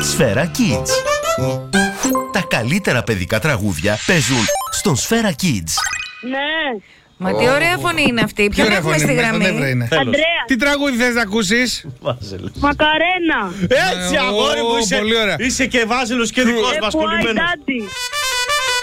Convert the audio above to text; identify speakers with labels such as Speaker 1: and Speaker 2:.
Speaker 1: Σφαίρα Kids. Τα καλύτερα παιδικά τραγούδια παίζουν στον Σφαίρα Kids.
Speaker 2: Ναι.
Speaker 3: Μα τι ωραία φωνή είναι αυτή. Ποιον έχουμε στη γραμμή?
Speaker 2: Αντρέα.
Speaker 4: Τι τραγούδι θες να ακούσεις?
Speaker 2: Μακαρένα.
Speaker 5: Έτσι, αγόρι μου,
Speaker 4: πολύ ωραία.
Speaker 5: είσαι και Βάζελος και δικός μας
Speaker 2: Why
Speaker 5: κολλημένος.
Speaker 2: Daddy.